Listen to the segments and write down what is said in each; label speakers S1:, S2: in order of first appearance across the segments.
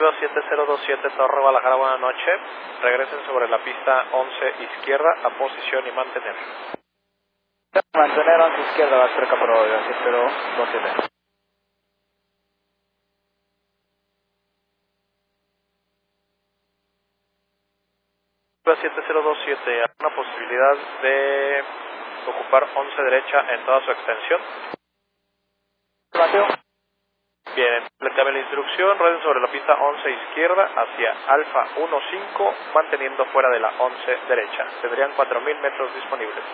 S1: 7027 Torre Guadalajara, buenas noches. Regresen sobre la pista 11 izquierda a posición y mantener.
S2: Mantener 11 izquierda, va a ser Capro 7027.
S1: 7027, ¿hay una posibilidad de ocupar 11 derecha en toda su extensión?
S2: Mateo.
S1: Bien, le cabe la instrucción, rueden sobre la pista 11 izquierda hacia Alfa 15, manteniendo fuera de la 11 derecha. Tendrían 4000 metros disponibles.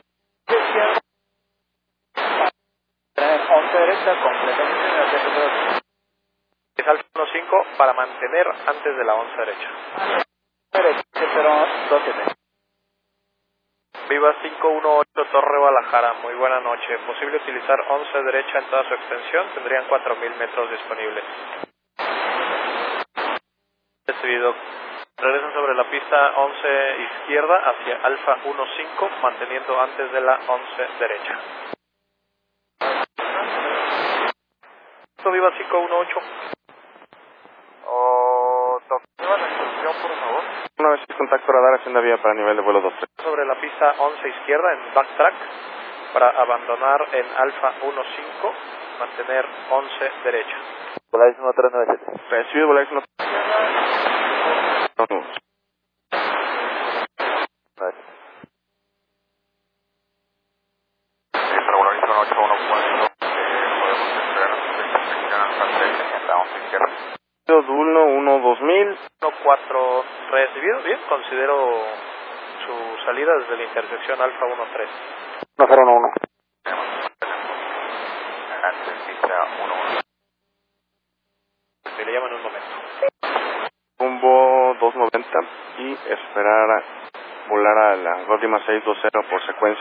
S2: 11 derecha, completamente en la 702.
S1: Es Alfa 15 para mantener antes de la 11 derecha.
S2: Derecha, 7027.
S1: Viva 518 Torre Guadalajara, muy buena noche. Posible utilizar 11 derecha en toda su extensión, tendrían 4000 metros disponibles. Recibido. Regresan sobre la pista 11 izquierda hacia Alfa 15, manteniendo antes de la 11 derecha. Viva 518.
S2: Toca la instrucción, por favor.
S3: Una vez contacto radar haciendo vía para nivel de vuelo 23.
S1: Sobre la pista 11 izquierda en backtrack para abandonar en Alfa 15, mantener 11 derecha.
S2: Volaris 1397.
S3: Recibido Volaris 1.
S4: Para Volaris 1814, podemos entrar a su extensión Alfa 13 en la 11 izquierda.
S3: 2000.
S1: 14 recibido, bien, considero su salida desde la intersección Alfa 13.
S2: 1011.
S4: Antes pista 11.
S1: Me le llaman en un momento.
S3: Rumbo 290 y esperar a volar a la última 620 por secuencia.